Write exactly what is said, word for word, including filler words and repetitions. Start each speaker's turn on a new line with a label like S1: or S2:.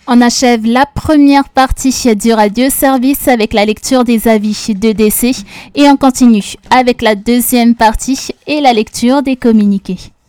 S1: On achève la première partie du radio-service avec la lecture des avis de décès et on continue avec la deuxième partie et la lecture des communiqués.